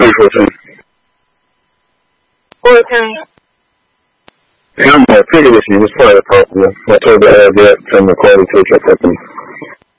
Fulton. Fulton. And I'm more pretty with you. It's part of the problem. I told you I had that from the quality takeout company.